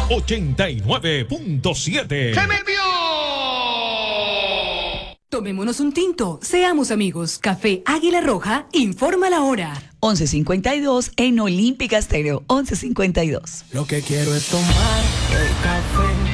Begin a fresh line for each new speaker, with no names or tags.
89.7.
¡Se me vio!
Tomémonos un tinto, seamos amigos. Café Águila Roja informa la hora.
11:52 en Olímpica Estéreo, 11:52.
Lo que quiero es tomar el café